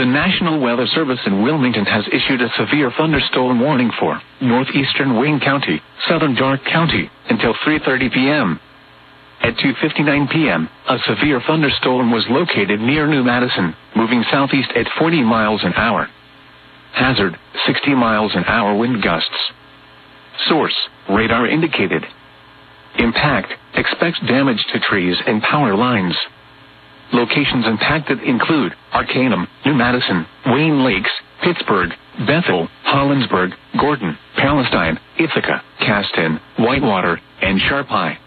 National Weather Service in Wilmington has issued a severe thunderstorm warning for northeastern Wayne County, southern Darke County, until 3:30 p.m. At 2:59 p.m., a severe thunderstorm was located near New Madison, moving southeast at 40 miles an hour. Hazard, 60 miles an hour wind gusts. Source, radar indicated. Impact, expects damage to trees and power lines. Locations impacted include Arcanum, New Madison, Wayne Lakes, Pittsburgh, Bethel, Hollinsburg, Gordon, Palestine, Ithaca, Caston, Whitewater, and Sharpie.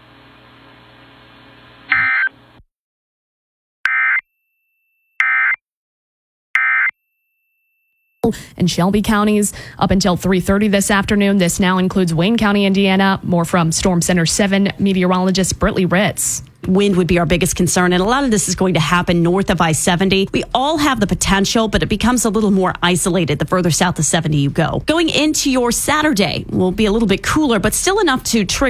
In Shelby counties up until 3:30 this afternoon. This now includes Wayne County, Indiana. More from Storm Center 7 meteorologist Britley Ritz. Wind would be our biggest concern, and a lot of this is going to happen north of I-70. We all have the potential, but it becomes a little more isolated the further south of 70 you go. Going into your Saturday will be a little bit cooler, but still enough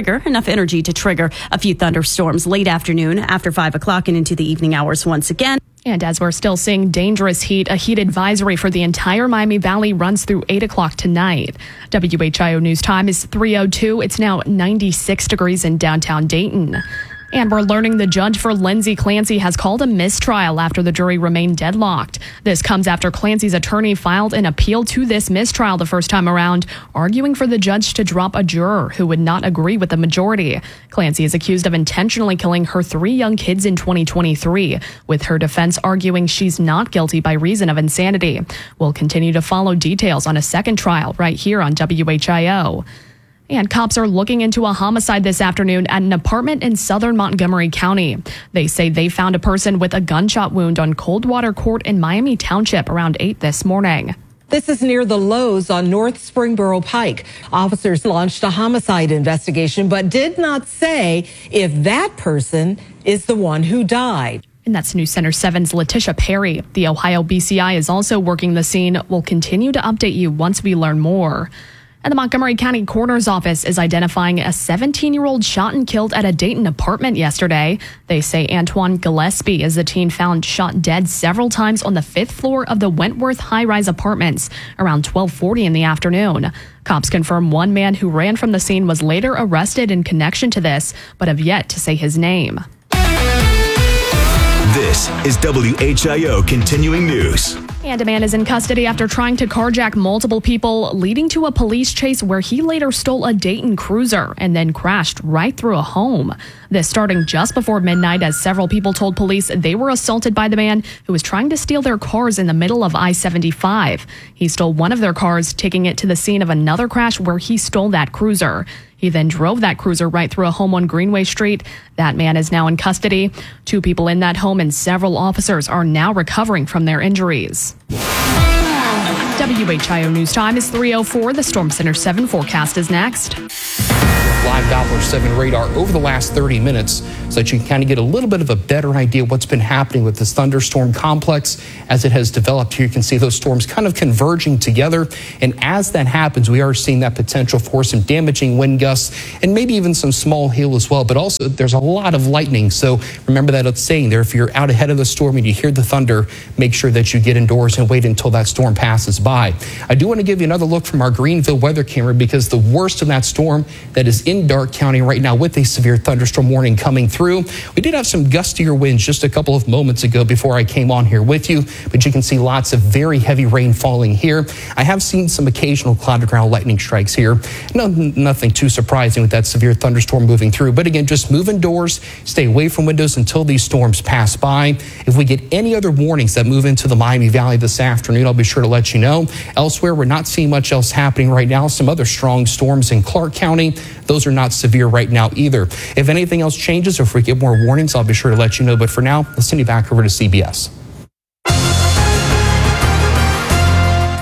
energy to trigger a few thunderstorms late afternoon after 5 o'clock and into the evening hours once again. And as we're still seeing dangerous heat, a heat advisory for the entire Miami Valley runs through 8 o'clock tonight. WHIO News time is 3:02. It's now 96 degrees in downtown Dayton. And we're learning the judge for Lindsay Clancy has called a mistrial after the jury remained deadlocked. This comes after Clancy's attorney filed an appeal to this mistrial the first time around, arguing for the judge to drop a juror who would not agree with the majority. Clancy is accused of intentionally killing her 3 young kids in 2023, with her defense arguing she's not guilty by reason of insanity. We'll continue to follow details on a second trial right here on WHIO. And cops are looking into a homicide this afternoon at an apartment in southern Montgomery County. They say they found a person with a gunshot wound on Coldwater Court in Miami Township around 8 this morning. This is near the Lowe's on North Springboro Pike. Officers launched a homicide investigation, but did not say if that person is the one who died. And that's News Center 7's Letitia Perry. The Ohio BCI is also working the scene. We'll continue to update you once we learn more. And the Montgomery County Coroner's Office is identifying a 17-year-old shot and killed at a Dayton apartment yesterday. They say Antoine Gillespie is the teen found shot dead several times on the 5th floor of the Wentworth high-rise apartments around 12:40 in the afternoon. Cops confirm one man who ran from the scene was later arrested in connection to this, but have yet to say his name. This is WHIO Continuing News. And a man is in custody after trying to carjack multiple people, leading to a police chase where he later stole a Dayton Cruiser and then crashed right through a home. This starting just before midnight as several people told police they were assaulted by the man who was trying to steal their cars in the middle of I-75. He stole one of their cars, taking it to the scene of another crash where he stole that Cruiser. He then drove that Cruiser right through a home on Greenway Street. That man is now in custody. 2 people in that home and several officers are now recovering from their injuries. WHIO News time is 3:04. The Storm Center 7 forecast is next. Live Doppler 7 radar over the last 30 minutes so that you can kind of get a little bit of a better idea of what's been happening with this thunderstorm complex as it has developed. Here you can see those storms kind of converging together. And as that happens, we are seeing that potential for some damaging wind gusts and maybe even some small hail as well. But also there's a lot of lightning. So remember that it's saying there, if you're out ahead of the storm and you hear the thunder, make sure that you get indoors and wait until that storm passes by. I do want to give you another look from our Greenville weather camera because the worst of that storm that is in Darke County right now with a severe thunderstorm warning coming through. We did have some gustier winds just a couple of moments ago before I came on here with you, but you can see lots of very heavy rain falling here. I have seen some occasional cloud to ground lightning strikes here. Nothing too surprising with that severe thunderstorm moving through, but again, just move indoors, stay away from windows until these storms pass by. If we get any other warnings that move into the Miami Valley this afternoon, I'll be sure to let you know. Elsewhere, we're not seeing much else happening right now. Some other strong storms in Clark County. Those are not severe right now either. If anything else changes or if we get more warnings, I'll be sure to let you know. But for now, let's send you back over to CBS. Here is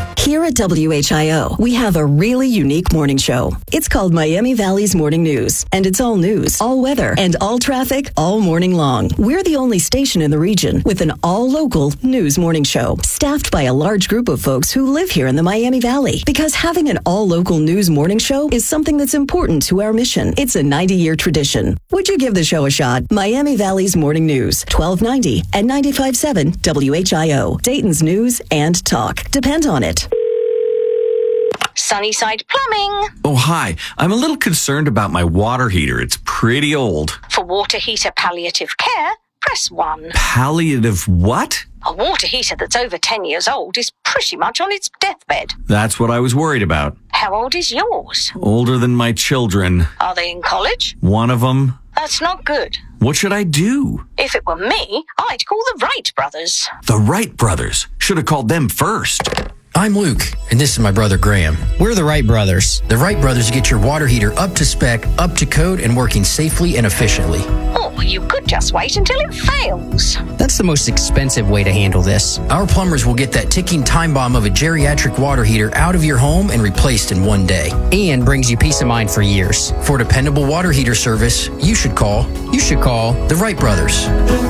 at WHIO, we have a really unique morning show. It's called Miami Valley's Morning News, and it's all news, all weather, and all traffic all morning long. We're the only station in the region with an all-local news morning show, staffed by a large group of folks who live here in the Miami Valley. Because having an all-local news morning show is something that's important to our mission. It's a 90-year tradition. Would you give the show a shot? Miami Valley's Morning News, 1290 and 95.7 WHIO. Dayton's news and talk. Depend on it. Sunnyside Plumbing. Oh, hi. I'm a little concerned about my water heater. It's pretty old. For water heater palliative care, press 1. Palliative what? A water heater that's over 10 years old is pretty much on its deathbed. That's what I was worried about. How old is yours? Older than my children. Are they in college? One of them. That's not good. What should I do? If it were me, I'd call the Wright brothers. The Wright brothers. Should have called them first. I'm Luke, and this is my brother Graham. We're the Wright brothers. The Wright brothers get your water heater up to spec, up to code, and working safely and efficiently. Or you could just wait until it fails. That's the most expensive way to handle this. Our plumbers will get that ticking time bomb of a geriatric water heater out of your home and replaced in one day. And brings you peace of mind for years. For dependable water heater service, you should call the Wright brothers.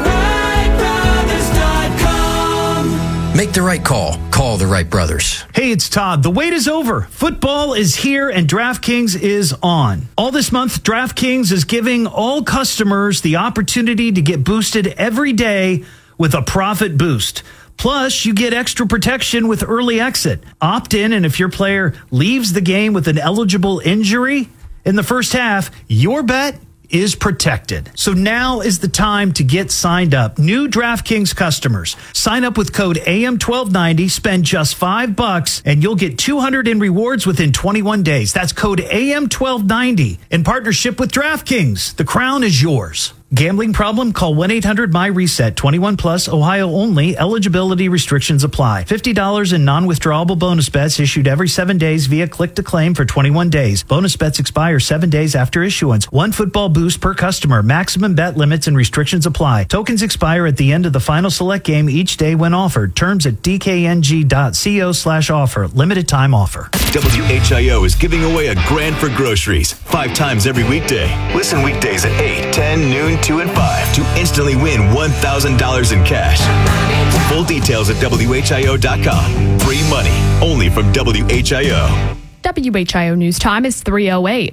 Make the right call. Call the Wright brothers. Hey, it's Todd. The wait is over. Football is here and DraftKings is on. All this month, DraftKings is giving all customers the opportunity to get boosted every day with a profit boost. Plus, you get extra protection with early exit. Opt in, and if your player leaves the game with an eligible injury in the first half, your bet is protected. So now is the time to get signed up. New DraftKings customers, sign up with code AM1290, spend just $5, and you'll get $200 in rewards within 21 days. That's code AM1290 in partnership with DraftKings. The crown is yours. Gambling problem? Call 1-800-MY-RESET. 21 plus, Ohio only. Eligibility restrictions apply. $50 in non-withdrawable bonus bets issued every 7 days via click to claim for 21 days. Bonus bets expire 7 days after issuance. One football boost per customer. Maximum bet limits and restrictions apply. Tokens expire at the end of the final select game each day when offered. Terms at dkng.co/offer. Limited time offer. WHIO is giving away a grand for groceries 5 times every weekday. Listen weekdays at 8, 10, noon, 2, and 5 to instantly win $1,000 in cash. Full details at WHIO.com. Free money only from WHIO. WHIO News Time is 3:08.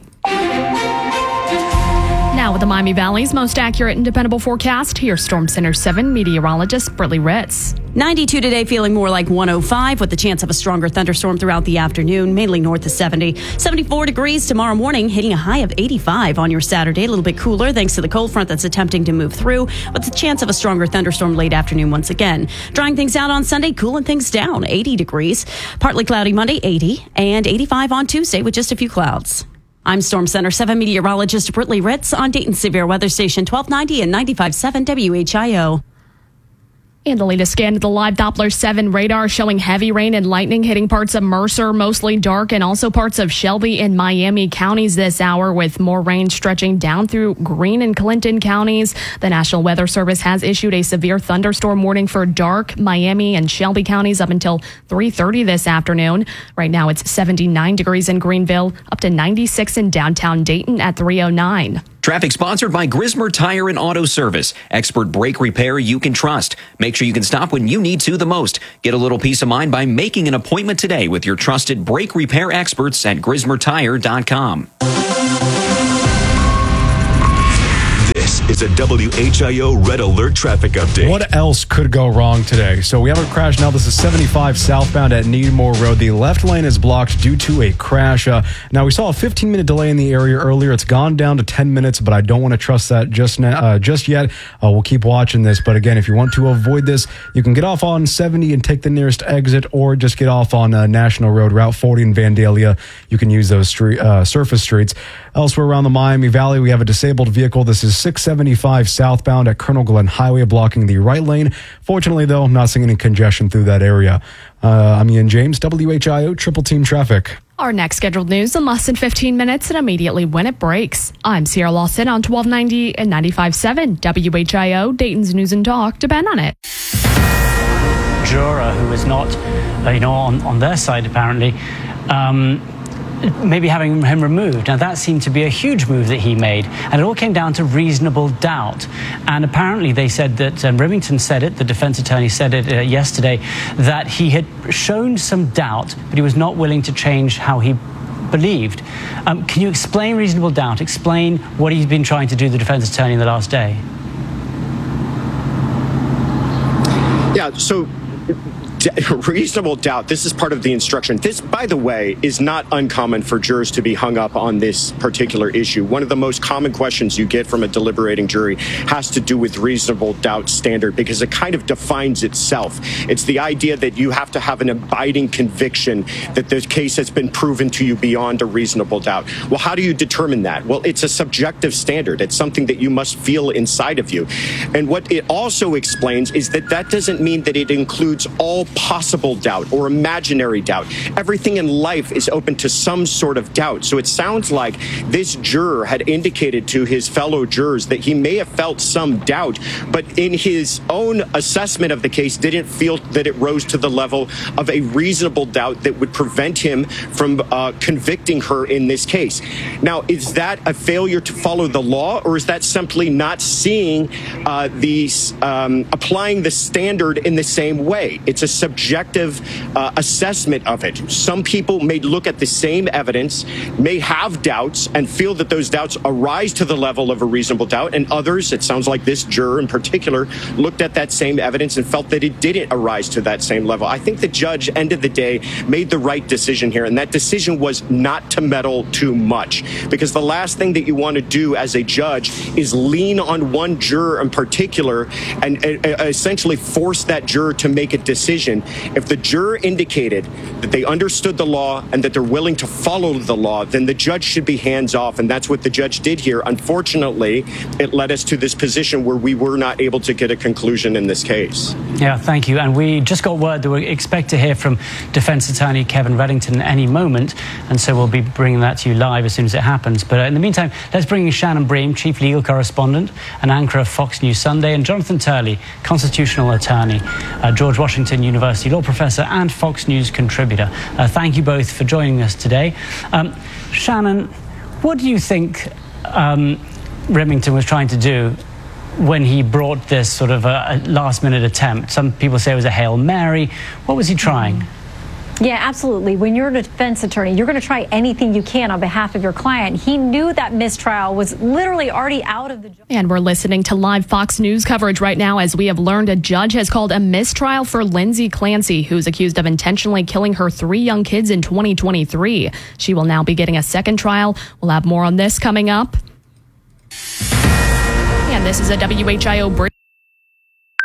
Now with the Miami Valley's most accurate and dependable forecast, here's Storm Center 7 meteorologist Brittany Ritz. 92 today, feeling more like 105 with the chance of a stronger thunderstorm throughout the afternoon, mainly north of 70. 74 degrees tomorrow morning, hitting a high of 85 on your Saturday. A little bit cooler thanks to the cold front that's attempting to move through, with the chance of a stronger thunderstorm late afternoon once again. Drying things out on Sunday, cooling things down, 80 degrees. Partly cloudy Monday, 80, and 85 on Tuesday with just a few clouds. I'm Storm Center 7 meteorologist Brittany Ritz on Dayton's Severe Weather Station 1290 and 95.7 WHIO. And the latest scan of the live Doppler 7 radar showing heavy rain and lightning hitting parts of Mercer, mostly dark, and also parts of Shelby and Miami counties this hour, with more rain stretching down through Greene and Clinton counties. The National Weather Service has issued a severe thunderstorm warning for Dark, Miami, and Shelby counties up until 3:30 this afternoon. Right now it's 79 degrees in Greenville, up to 96 in downtown Dayton at 3:09. Traffic sponsored by Grismer Tire and Auto Service. Expert brake repair you can trust. Make sure you can stop when you need to the most. Get a little peace of mind by making an appointment today with your trusted brake repair experts at GrismerTire.com. This is a WHIO Red Alert traffic update. What else could go wrong today? So we have a crash now. This is 75 southbound at Needmore Road. The left lane is blocked due to a crash. Now, we saw a 15-minute delay in the area earlier. It's gone down to 10 minutes, but I don't want to trust that just yet. We'll keep watching this. But again, if you want to avoid this, you can get off on 70 and take the nearest exit, or just get off on National Road, Route 40 in Vandalia. You can use those surface streets. Elsewhere around the Miami Valley, we have a disabled vehicle. This is 675 southbound at Colonel Glenn Highway, blocking the right lane. Fortunately, though, I'm not seeing any congestion through that area. I'm Ian James, WHIO Triple Team Traffic. Our next scheduled news in less than 15 minutes and immediately when it breaks. I'm Sierra Lawson on 1290 and 95.7 WHIO, Dayton's News and Talk. Depend on it. Jura who was not, on their side apparently, maybe having him removed. Now, that seemed to be a huge move that he made, and it all came down to reasonable doubt. And apparently they said that Remington said it, the defense attorney said it yesterday, that he had shown some doubt, but he was not willing to change how he believed. Can you explain reasonable doubt? Explain what he's been trying to do, the defense attorney, in the last day. Yeah, so reasonable doubt, this is part of the instruction. This, by the way, is not uncommon for jurors to be hung up on this particular issue. One of the most common questions you get from a deliberating jury has to do with reasonable doubt standard, because it kind of defines itself. It's the idea that you have to have an abiding conviction that the case has been proven to you beyond a reasonable doubt. Well, how do you determine that? Well, it's a subjective standard. It's something that you must feel inside of you. And what it also explains is that that doesn't mean that it includes all possible doubt or imaginary doubt. Everything in life is open to some sort of doubt. So it sounds like this juror had indicated to his fellow jurors that he may have felt some doubt, but in his own assessment of the case didn't feel that it rose to the level of a reasonable doubt that would prevent him from convicting her in this case. Now, is that a failure to follow the law, or is that simply not seeing applying the standard in the same way? It's a subjective assessment of it. Some people may look at the same evidence, may have doubts, and feel that those doubts arise to the level of a reasonable doubt, and others, it sounds like this juror in particular, looked at that same evidence and felt that it didn't arise to that same level. I think the judge, end of the day, made the right decision here, and that decision was not to meddle too much, because the last thing that you want to do as a judge is lean on one juror in particular and essentially force that juror to make a decision. If the juror indicated that they understood the law and that they're willing to follow the law, then the judge should be hands off. And that's what the judge did here. Unfortunately, it led us to this position where we were not able to get a conclusion in this case. Yeah, thank you. And we just got word that we expect to hear from defense attorney Kevin Reddington any moment. And so we'll be bringing that to you live as soon as it happens. But in the meantime, let's bring in Shannon Bream, chief legal correspondent and anchor of Fox News Sunday, and Jonathan Turley, constitutional attorney, George Washington University law professor and Fox News contributor. Thank you both for joining us today. Shannon, what do you think Remington was trying to do when he brought this sort of a last-minute attempt? Some people say it was a Hail Mary. What was he trying? Yeah, absolutely. When you're a defense attorney, you're going to try anything you can on behalf of your client. He knew that mistrial was literally already out of the... And we're listening to live Fox News coverage right now as we have learned a judge has called a mistrial for Lindsay Clancy, who's accused of intentionally killing her 3 young kids in 2023. She will now be getting a second trial. We'll have more on this coming up. And this is a WHIO break.